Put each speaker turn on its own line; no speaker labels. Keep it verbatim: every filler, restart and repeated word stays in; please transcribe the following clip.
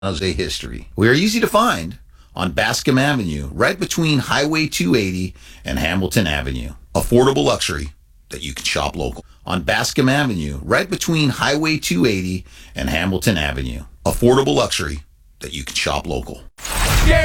Jose history. We are easy to find on Bascom Avenue, right between Highway two eighty and Hamilton Avenue. Affordable luxury that you can shop local. On Bascom Avenue, right between Highway two eighty and Hamilton Avenue. Affordable luxury that you can shop local.